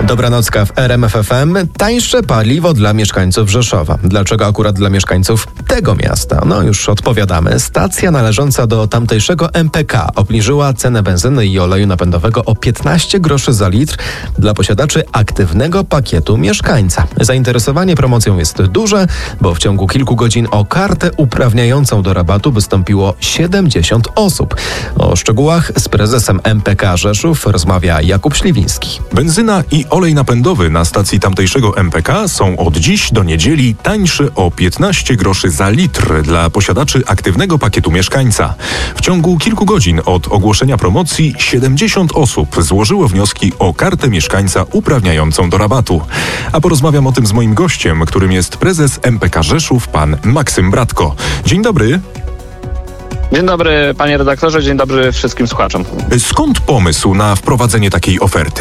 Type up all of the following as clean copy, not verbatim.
Dobranocka w RMF FM. Tańsze paliwo dla mieszkańców Rzeszowa. Dlaczego akurat dla mieszkańców tego miasta? No już odpowiadamy. Stacja należąca do tamtejszego MPK obniżyła cenę benzyny i oleju napędowego o 15 groszy za litr dla posiadaczy aktywnego pakietu mieszkańca. Zainteresowanie promocją jest duże, bo w ciągu kilku godzin o kartę uprawniającą do rabatu wystąpiło 70 osób. O szczegółach z prezesem MPK Rzeszów rozmawia Jakub Śliwiński. Benzyna i olej napędowy na stacji tamtejszego MPK są od dziś do niedzieli tańsze o 15 groszy za litr dla posiadaczy aktywnego pakietu mieszkańca. W ciągu kilku godzin od ogłoszenia promocji 70 osób złożyło wnioski o kartę mieszkańca uprawniającą do rabatu. A porozmawiam o tym z moim gościem, którym jest prezes MPK Rzeszów, pan Maksym Bratko. Dzień dobry. Dzień dobry, panie redaktorze, dzień dobry wszystkim słuchaczom. Skąd pomysł na wprowadzenie takiej oferty?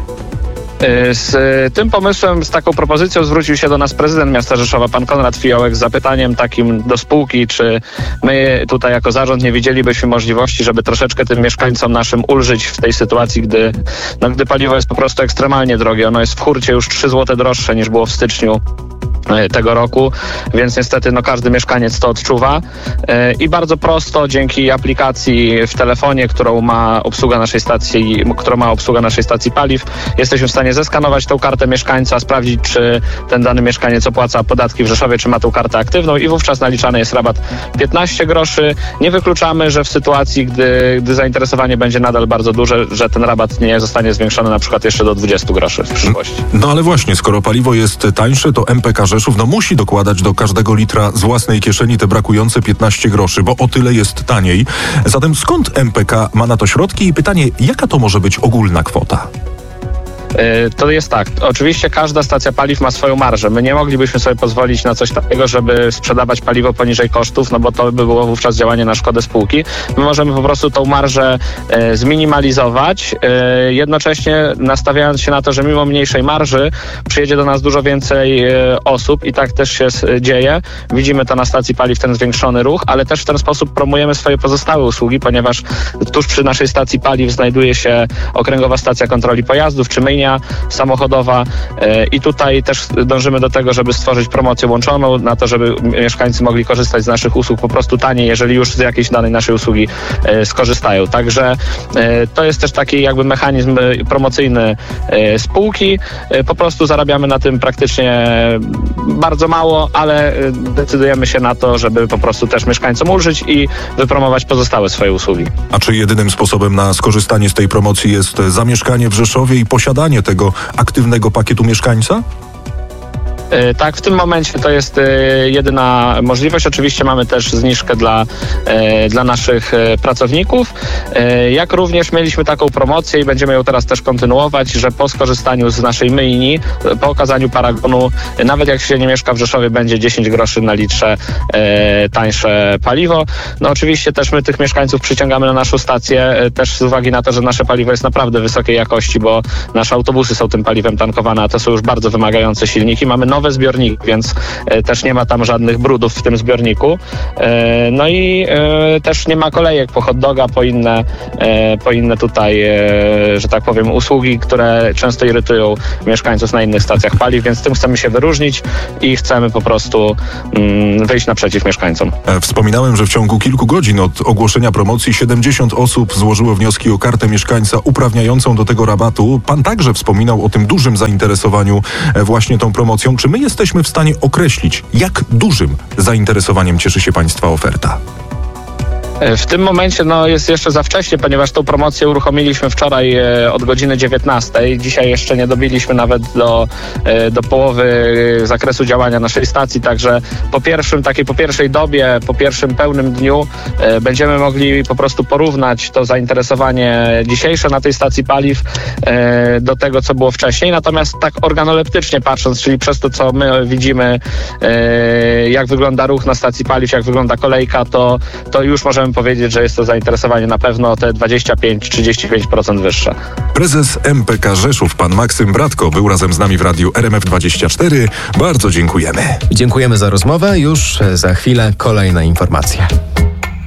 Z tym pomysłem, z taką propozycją zwrócił się do nas prezydent miasta Rzeszowa, pan Konrad Fiołek, z zapytaniem takim do spółki, czy my tutaj jako zarząd nie widzielibyśmy możliwości, żeby troszeczkę tym mieszkańcom naszym ulżyć w tej sytuacji, gdy paliwo jest po prostu ekstremalnie drogie. Ono jest w hurcie już 3 zł droższe niż było w styczniu tego roku, więc niestety każdy mieszkaniec to odczuwa i bardzo prosto dzięki aplikacji w telefonie, którą ma obsługa naszej stacji paliw, jesteśmy w stanie zeskanować tą kartę mieszkańca, sprawdzić, czy ten dany mieszkaniec opłaca podatki w Rzeszowie, czy ma tą kartę aktywną i wówczas naliczany jest rabat 15 groszy. Nie wykluczamy, że w sytuacji, gdy zainteresowanie będzie nadal bardzo duże, że ten rabat nie zostanie zwiększony na przykład jeszcze do 20 groszy w przyszłości. No ale właśnie, skoro paliwo jest tańsze, to MPK Rzeszów musi dokładać do każdego litra z własnej kieszeni te brakujące 15 groszy, bo o tyle jest taniej. Zatem skąd MPK ma na to środki i pytanie, jaka to może być ogólna kwota? To jest tak. Oczywiście każda stacja paliw ma swoją marżę. My nie moglibyśmy sobie pozwolić na coś takiego, żeby sprzedawać paliwo poniżej kosztów, bo to by było wówczas działanie na szkodę spółki. My możemy po prostu tą marżę zminimalizować, jednocześnie nastawiając się na to, że mimo mniejszej marży przyjedzie do nas dużo więcej osób i tak też się dzieje. Widzimy to na stacji paliw, ten zwiększony ruch, ale też w ten sposób promujemy swoje pozostałe usługi, ponieważ tuż przy naszej stacji paliw znajduje się Okręgowa Stacja Kontroli Pojazdów czy myjnia samochodowa i tutaj też dążymy do tego, żeby stworzyć promocję łączoną na to, żeby mieszkańcy mogli korzystać z naszych usług po prostu taniej, jeżeli już z jakiejś danej naszej usługi skorzystają. Także to jest też taki jakby mechanizm promocyjny spółki. Po prostu zarabiamy na tym praktycznie bardzo mało, ale decydujemy się na to, żeby po prostu też mieszkańcom ulżyć i wypromować pozostałe swoje usługi. A czy jedynym sposobem na skorzystanie z tej promocji jest zamieszkanie w Rzeszowie i posiadanie tego aktywnego pakietu mieszkańca? Tak, w tym momencie to jest jedyna możliwość. Oczywiście mamy też zniżkę dla naszych pracowników. Jak również mieliśmy taką promocję i będziemy ją teraz też kontynuować, że po skorzystaniu z naszej myjni, po okazaniu paragonu, nawet jak się nie mieszka w Rzeszowie, będzie 10 groszy na litrze tańsze paliwo. No oczywiście też my tych mieszkańców przyciągamy na naszą stację, też z uwagi na to, że nasze paliwo jest naprawdę wysokiej jakości, bo nasze autobusy są tym paliwem tankowane, a to są już bardzo wymagające silniki. Mamy nowe zbiorniki, więc też nie ma tam żadnych brudów w tym zbiorniku. No i też nie ma kolejek po hot doga, po inne tutaj, że tak powiem, usługi, które często irytują mieszkańców na innych stacjach paliw, więc tym chcemy się wyróżnić i chcemy po prostu wyjść naprzeciw mieszkańcom. Wspominałem, że w ciągu kilku godzin od ogłoszenia promocji 70 osób złożyło wnioski o kartę mieszkańca uprawniającą do tego rabatu. Pan także wspominał o tym dużym zainteresowaniu właśnie tą promocją. Czy my jesteśmy w stanie określić, jak dużym zainteresowaniem cieszy się państwa oferta? W tym momencie jest jeszcze za wcześnie, ponieważ tą promocję uruchomiliśmy wczoraj od godziny 19. Dzisiaj jeszcze nie dobiliśmy nawet do połowy zakresu działania naszej stacji, także po pierwszej dobie, po pierwszym pełnym dniu będziemy mogli po prostu porównać to zainteresowanie dzisiejsze na tej stacji paliw do tego, co było wcześniej. Natomiast tak organoleptycznie patrząc, czyli przez to, co my widzimy, jak wygląda ruch na stacji paliw, jak wygląda kolejka, to już możemy powiedzieć, że jest to zainteresowanie na pewno te 25-35% wyższe. Prezes MPK Rzeszów, pan Maksym Bratko, był razem z nami w radiu RMF24. Bardzo dziękujemy. Dziękujemy za rozmowę. Już za chwilę kolejne informacje.